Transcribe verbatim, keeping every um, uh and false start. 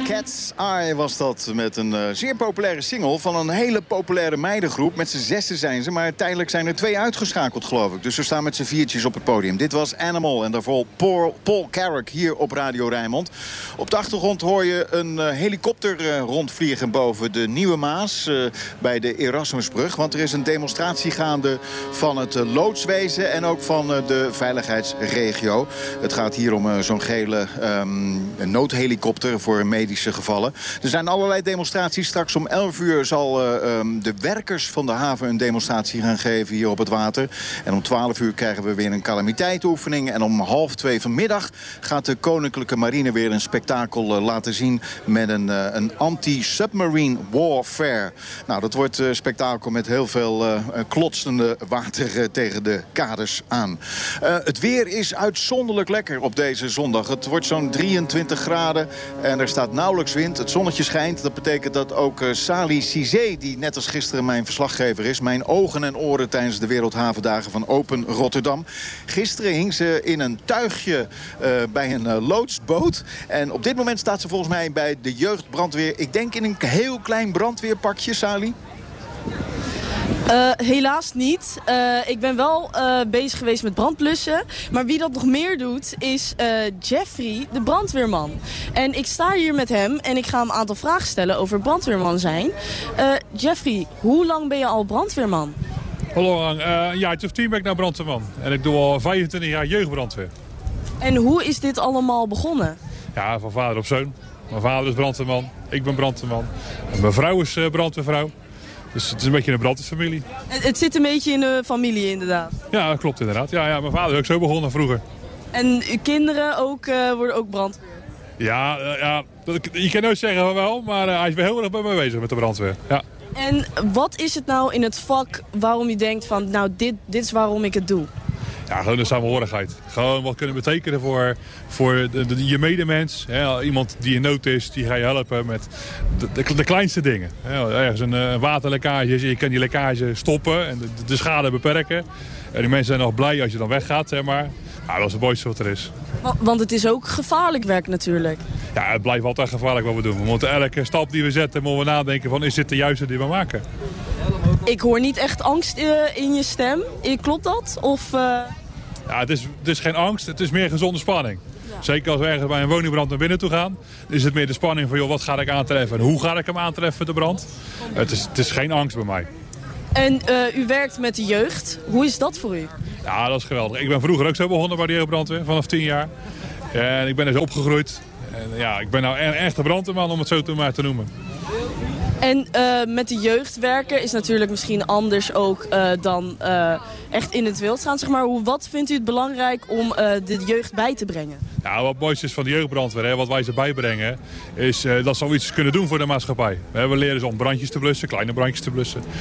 Cat's Eye was dat, met een uh, zeer populaire single van een hele populaire meidengroep. Met z'n zessen zijn ze, maar tijdelijk zijn er twee uitgeschakeld, geloof ik. Dus ze staan met z'n viertjes op het podium. Dit was Animal en daarvoor Paul, Paul Carrack hier op Radio Rijnmond. Op de achtergrond hoor je een uh, helikopter uh, rondvliegen boven de Nieuwe Maas uh, bij de Erasmusbrug. Want er is een demonstratie gaande van het uh, loodswezen en ook van uh, de veiligheidsregio. Het gaat hier om uh, zo'n gele um, noodhelikopter voor medische gevallen. Er zijn allerlei demonstraties. Straks om elf uur zal uh, um, de werkers van de haven een demonstratie gaan geven hier op het water. En om twaalf uur krijgen we weer een calamiteitenoefening. En om half twee vanmiddag gaat de Koninklijke Marine weer een spektakel uh, laten zien met een, uh, een anti-submarine warfare. Nou, dat wordt een uh, spektakel met heel veel uh, klotsende water uh, tegen de kades aan. Uh, het weer is uitzonderlijk lekker op deze zondag. Het wordt zo'n drieëntwintig graden en er staat nauwelijks wind. Het zonnetje schijnt. Dat betekent dat ook uh, Sali Cizé, die net als gisteren mijn verslaggever is, mijn ogen en oren tijdens de Wereldhavendagen van Open Rotterdam. Gisteren hing ze in een tuigje uh, bij een uh, loodsboot. En op dit moment staat ze volgens mij bij de jeugdbrandweer. Ik denk in een heel klein brandweerpakje, Sali. Uh, helaas niet. Uh, ik ben wel uh, bezig geweest met brandblussen. Maar wie dat nog meer doet is uh, Jeffrey, de brandweerman. En ik sta hier met hem en ik ga hem een aantal vragen stellen over brandweerman zijn. Uh, Jeffrey, hoe lang ben je al brandweerman? Hallo, uh, een jaartje of tien ben ik nou brandweerman. En ik doe al vijfentwintig jaar jeugdbrandweer. En hoe is dit allemaal begonnen? Ja, van vader op zoon. Mijn vader is brandweerman, ik ben brandweerman. En mijn vrouw is uh, brandweervrouw. Dus het is een beetje een brandweerfamilie. Het, het zit een beetje in de familie inderdaad. Ja, dat klopt inderdaad. Ja, ja, mijn vader is ook zo begonnen vroeger. En uw kinderen ook, uh, worden ook brandweer? Ja, uh, ja, je kan nooit zeggen van wel, maar uh, hij is wel heel erg bij mij bezig met de brandweer. Ja. En wat is het nou in het vak waarom je denkt van, nou dit, dit is waarom ik het doe? Ja, gewoon de samenhorigheid. Gewoon wat kunnen betekenen voor, voor de, de, je medemens. Hè, iemand die in nood is, die ga je helpen met de, de, de kleinste dingen. Hè, ergens een, een waterlekkage, je kan die lekkage stoppen en de, de schade beperken. En die mensen zijn nog blij als je dan weggaat, zeg maar. Ja, dat is het mooiste wat er is. Want het is ook gevaarlijk werk natuurlijk. Ja, het blijft altijd gevaarlijk wat we doen. We moeten elke stap die we zetten, moeten we nadenken van, is dit de juiste die we maken? Ik hoor niet echt angst uh, in je stem. Klopt dat? Of, uh... Ja, het is, het is geen angst, het is meer gezonde spanning. Ja. Zeker als we ergens bij een woningbrand naar binnen toe gaan, is het meer de spanning van, joh, wat ga ik aantreffen en hoe ga ik hem aantreffen, de brand? Het is, het is geen angst bij mij. En uh, u werkt met de jeugd. Hoe is dat voor u? Ja, dat is geweldig. Ik ben vroeger ook zo begonnen bij de jeugdbrandweer, vanaf tien jaar. En ik ben dus opgegroeid. En ja, ik ben nou een echte brandweerman, om het zo maar te noemen. En uh, met de jeugd werken is natuurlijk misschien anders ook uh, dan uh, echt in het wild gaan. Zeg maar. Hoe, wat vindt u het belangrijk om uh, de jeugd bij te brengen? Nou, wat het mooiste is van de jeugdbrandweer, hè, wat wij ze bijbrengen, is uh, dat ze al iets kunnen doen voor de maatschappij. We leren ze om brandjes te blussen, kleine brandjes te blussen.